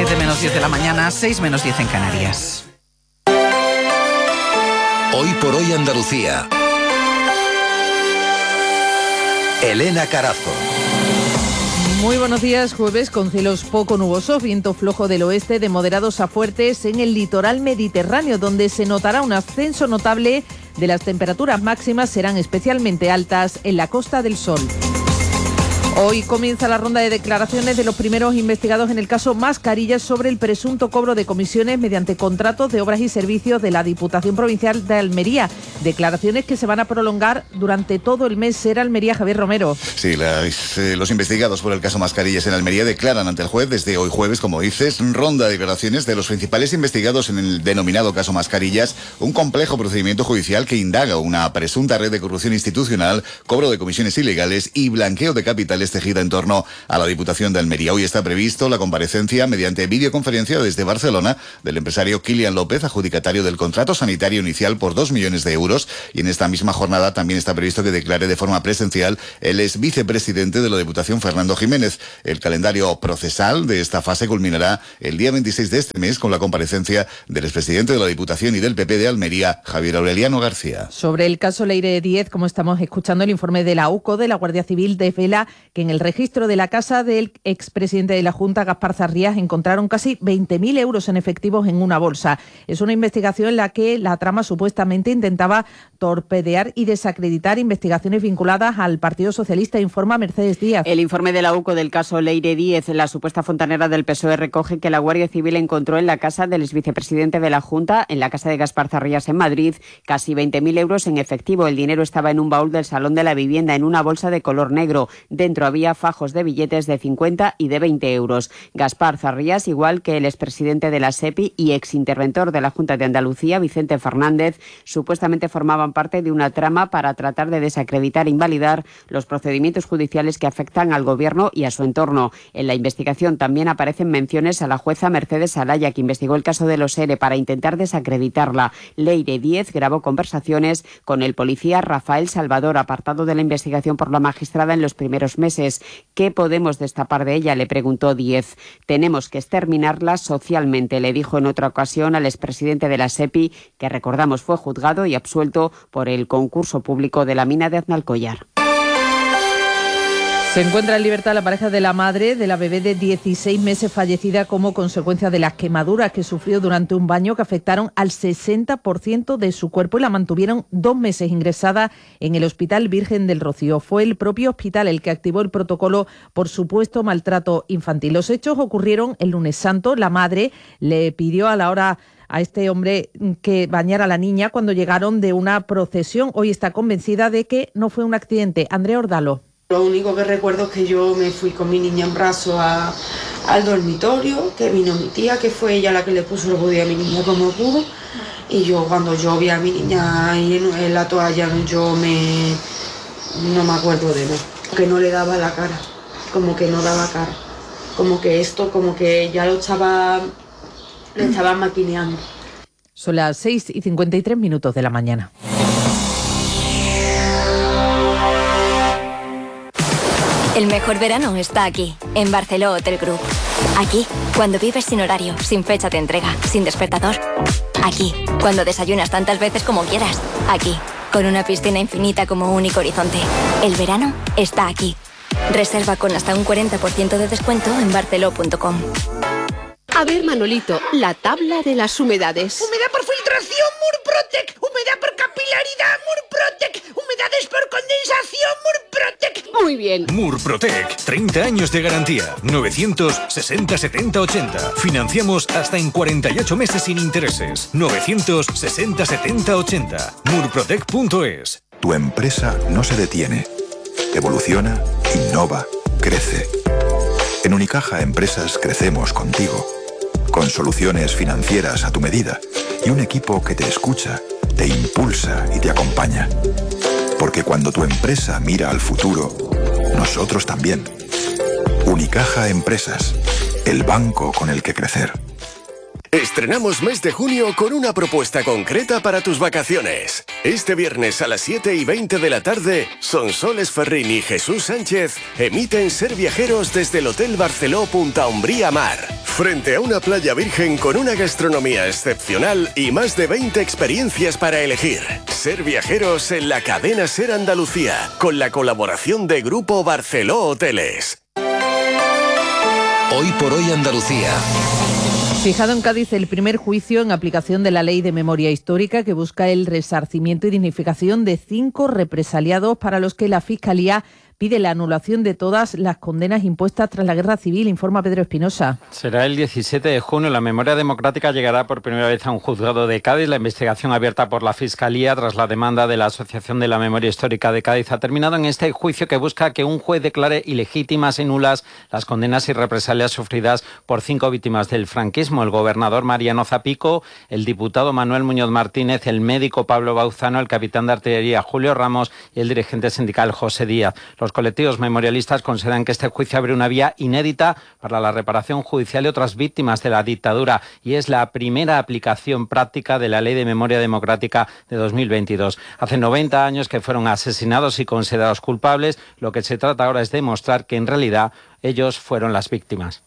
7 menos 10 de la mañana, 6 menos 10 en Canarias. Hoy por hoy Andalucía. Elena Carazo. Muy buenos días, jueves con cielos poco nubosos, viento flojo del oeste de moderados a fuertes en el litoral mediterráneo, donde se notará un ascenso notable de las temperaturas máximas, serán especialmente altas en la Costa del Sol. Hoy comienza la ronda de declaraciones de los primeros investigados en el caso Mascarillas sobre el presunto cobro de comisiones mediante contratos de obras y servicios de la Diputación Provincial de Almería. Declaraciones que se van a prolongar durante todo el mes. Será Almería, Javier Romero. Sí, los investigados por el caso Mascarillas en Almería declaran ante el juez desde hoy jueves, como dices, ronda de declaraciones de los principales investigados en el denominado caso Mascarillas, un complejo procedimiento judicial que indaga una presunta red de corrupción institucional, cobro de comisiones ilegales y blanqueo de capitales tejida en torno a la Diputación de Almería. Hoy está previsto la comparecencia mediante videoconferencia desde Barcelona del empresario Kilian López, adjudicatario del contrato sanitario inicial por 2 millones de euros, y en esta misma jornada también está previsto que declare de forma presencial el ex vicepresidente de la Diputación, Fernando Jiménez. El calendario procesal de esta fase culminará el día 26 de este mes con la comparecencia del expresidente de la Diputación y del PP de Almería, Javier Aureliano García. Sobre el caso Leire 10, como estamos escuchando, el informe de la UCO, de la Guardia Civil, desvela que en el registro de la casa del expresidente de la Junta, Gaspar Zarrías, encontraron casi 20.000 euros en efectivos en una bolsa. Es una investigación en la que la trama supuestamente intentaba torpedear y desacreditar investigaciones vinculadas al Partido Socialista, informa Mercedes Díaz. El informe de la UCO del caso Leire 10, la supuesta fontanera del PSOE, recoge que la Guardia Civil encontró en la casa del exvicepresidente de la Junta, en la casa de Gaspar Zarrías en Madrid, casi 20.000 euros en efectivo. El dinero estaba en un baúl del salón de la vivienda, en una bolsa de color negro. Dentro había fajos de billetes de 50 y de 20 euros. Gaspar Zarrías, igual que el expresidente de la SEPI y exinterventor de la Junta de Andalucía, Vicente Fernández, supuestamente formaban parte de una trama para tratar de desacreditar e invalidar los procedimientos judiciales que afectan al Gobierno y a su entorno. En la investigación también aparecen menciones a la jueza Mercedes Alaya, que investigó el caso de los ERE para intentar desacreditarla. Leire 10 grabó conversaciones con el policía Rafael Salvador, apartado de la investigación por la magistrada en los primeros meses. ¿Qué podemos destapar de ella?, le preguntó Díez. Tenemos que exterminarla socialmente, le dijo en otra ocasión al expresidente de la SEPI, que recordamos fue juzgado y absuelto por el concurso público de la mina de Aznalcóllar. Se encuentra en libertad la pareja de la madre de la bebé de 16 meses fallecida como consecuencia de las quemaduras que sufrió durante un baño que afectaron al 60% de su cuerpo y la mantuvieron 2 meses ingresada en el Hospital Virgen del Rocío. Fue el propio hospital el que activó el protocolo por supuesto maltrato infantil. Los hechos ocurrieron el lunes santo. La madre le pidió a este hombre que bañara a la niña cuando llegaron de una procesión. Hoy está convencida de que no fue un accidente. Andrea Ordalo. Lo único que recuerdo es que yo me fui con mi niña en brazos al dormitorio, que vino mi tía, que fue ella la que le puso el body a mi niña como pudo, y yo cuando yo vi a mi niña ahí en la toalla, no me acuerdo de nada, que no le daba la cara, como que no daba cara, como que ya lo estaban maquineando. Son las 6:53 de la mañana. El mejor verano está aquí, en Barceló Hotel Group. Aquí, cuando vives sin horario, sin fecha de entrega, sin despertador. Aquí, cuando desayunas tantas veces como quieras. Aquí, con una piscina infinita como único horizonte. El verano está aquí. Reserva con hasta un 40% de descuento en barceló.com. A ver, Manolito, la tabla de las humedades. Humedad por filtración, Murprotec. Humedad por capilaridad, Murprotec. Humedades por condensación, Murprotec. Muy bien. Murprotec, 30 años de garantía. 960 70 80. Financiamos hasta en 48 meses sin intereses. 960 70 80. Murprotec.es. Tu empresa no se detiene. Evoluciona, innova, crece. En Unicaja Empresas crecemos contigo, con soluciones financieras a tu medida y un equipo que te escucha, te impulsa y te acompaña. Porque cuando tu empresa mira al futuro, nosotros también. Unicaja Empresas, el banco con el que crecer. Estrenamos mes de junio con una propuesta concreta para tus vacaciones. Este viernes a las 7:20 de la tarde, Sonsoles Ferrín y Jesús Sánchez emiten Ser Viajeros desde el Hotel Barceló Punta Umbría Mar. frente a una playa virgen con una gastronomía excepcional y más de 20 experiencias para elegir. Ser viajeros en la cadena SER Andalucía, con la colaboración de Grupo Barceló Hoteles. Hoy por hoy Andalucía. Fijado en Cádiz el primer juicio en aplicación de la Ley de Memoria Histórica que busca el resarcimiento y dignificación de 5 represaliados para los que la Fiscalía pide la anulación de todas las condenas impuestas tras la Guerra Civil, informa Pedro Espinosa. Será el 17 de junio. La memoria democrática llegará por primera vez a un juzgado de Cádiz. La investigación abierta por la Fiscalía tras la demanda de la Asociación de la Memoria Histórica de Cádiz ha terminado en este juicio que busca que un juez declare ilegítimas y nulas las condenas y represalias sufridas por 5 víctimas del franquismo. El gobernador Mariano Zapico, el diputado Manuel Muñoz Martínez, el médico Pablo Bauzano, el capitán de artillería Julio Ramos y el dirigente sindical José Díaz. Los colectivos memorialistas consideran que este juicio abre una vía inédita para la reparación judicial de otras víctimas de la dictadura y es la primera aplicación práctica de la Ley de Memoria Democrática de 2022. Hace 90 años que fueron asesinados y considerados culpables. Lo que se trata ahora es demostrar que en realidad ellos fueron las víctimas.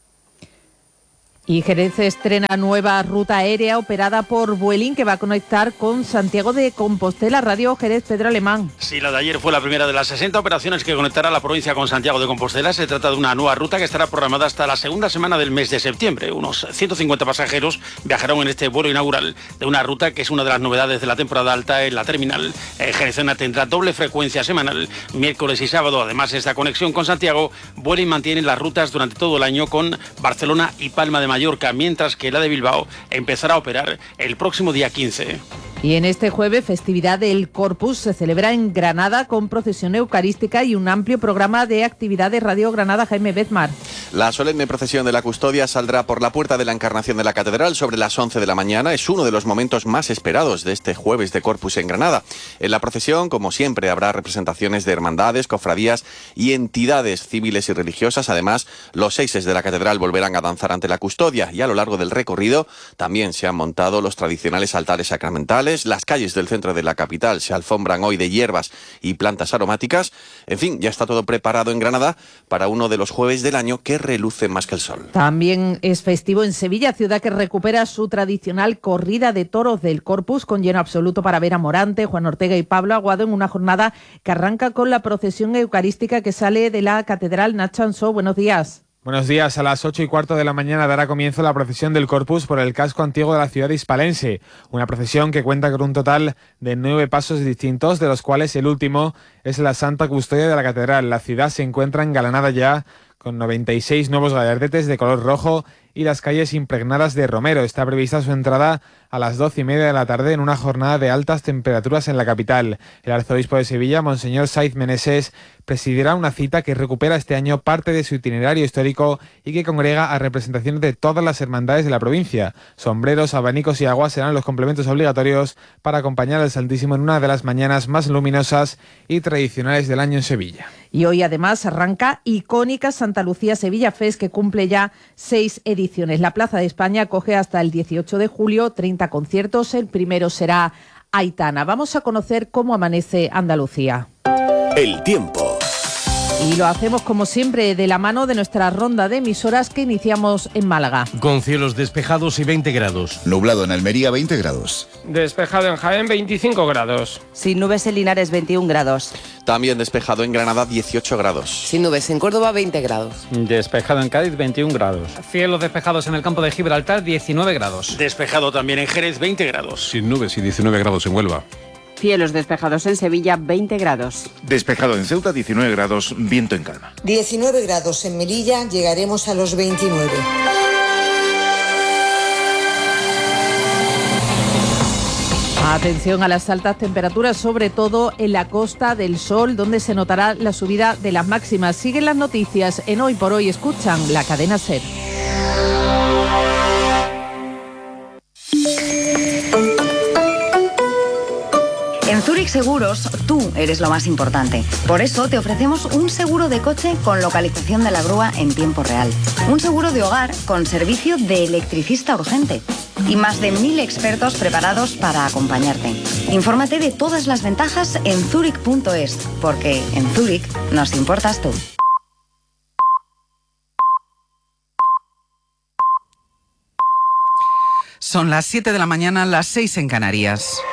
Y Jerez estrena nueva ruta aérea operada por Vueling que va a conectar con Santiago de Compostela. Radio Jerez, Pedro Alemán. Sí, la de ayer fue la primera de las 60 operaciones que conectará la provincia con Santiago de Compostela. Se trata de una nueva ruta que estará programada hasta la segunda semana del mes de septiembre. Unos 150 pasajeros viajarán en este vuelo inaugural de una ruta que es una de las novedades de la temporada alta en la terminal. Jerezana tendrá doble frecuencia semanal, miércoles y sábado. Además, esta conexión con Santiago, Vueling mantiene las rutas durante todo el año con Barcelona y Palma de Mallorca, mientras que la de Bilbao empezará a operar el próximo día 15. Y en este jueves, festividad del Corpus se celebra en Granada con procesión eucarística y un amplio programa de actividades. Radio Granada, Jaime Bezmar. La solemne procesión de la custodia saldrá por la puerta de la Encarnación de la Catedral sobre las 11 de la mañana. Es uno de los momentos más esperados de este jueves de Corpus en Granada. En la procesión, como siempre, habrá representaciones de hermandades, cofradías y entidades civiles y religiosas. Además, los seises de la Catedral volverán a danzar ante la custodia y a lo largo del recorrido también se han montado los tradicionales altares sacramentales. Las calles del centro de la capital se alfombran hoy de hierbas y plantas aromáticas. En fin, ya está todo preparado en Granada para uno de los jueves del año que reluce más que el sol. También es festivo en Sevilla, ciudad que recupera su tradicional corrida de toros del Corpus con lleno absoluto para ver a Morante, Juan Ortega y Pablo Aguado en una jornada que arranca con la procesión eucarística que sale de la Catedral. Nacho Ansó, buenos días. Buenos días. A las 8:15 de la mañana dará comienzo la procesión del Corpus por el casco antiguo de la ciudad hispalense. Una procesión que cuenta con un total de 9 pasos distintos, de los cuales el último es la Santa Custodia de la Catedral. La ciudad se encuentra engalanada ya con 96 nuevos galardetes de color rojo y las calles impregnadas de romero. Está prevista su entrada a las 12:30 de la tarde en una jornada de altas temperaturas en la capital. El arzobispo de Sevilla, Monseñor Saiz Meneses, presidirá una cita que recupera este año parte de su itinerario histórico y que congrega a representaciones de todas las hermandades de la provincia. Sombreros, abanicos y aguas serán los complementos obligatorios para acompañar al Santísimo en una de las mañanas más luminosas y tradicionales del año en Sevilla. Y hoy además arranca icónica Santa Lucía Sevilla Fest, que cumple ya 6 ediciones. La Plaza de España acoge hasta el 18 de julio 30 conciertos. El primero será Aitana. Vamos a conocer cómo amanece Andalucía. El tiempo. Y lo hacemos como siempre de la mano de nuestra ronda de emisoras que iniciamos en Málaga. Con cielos despejados y 20 grados. Nublado en Almería, 20 grados. Despejado en Jaén, 25 grados. Sin nubes en Linares, 21 grados. También despejado en Granada, 18 grados. Sin nubes en Córdoba, 20 grados. Despejado en Cádiz, 21 grados. Cielos despejados en el campo de Gibraltar, 19 grados. Despejado también en Jerez, 20 grados. Sin nubes y 19 grados en Huelva. Cielos despejados en Sevilla, 20 grados. Despejado en Ceuta, 19 grados, viento en calma. 19 grados en Melilla, llegaremos a los 29. Atención a las altas temperaturas, sobre todo en la Costa del Sol, donde se notará la subida de las máximas. Siguen las noticias en Hoy por Hoy. Escuchan la cadena SER. En Zurich Seguros, tú eres lo más importante. Por eso te ofrecemos un seguro de coche con localización de la grúa en tiempo real. Un seguro de hogar con servicio de electricista urgente. Y más de 1000 expertos preparados para acompañarte. Infórmate de todas las ventajas en zurich.es, porque en Zurich nos importas tú. Son las 7 de la mañana, las 6 en Canarias.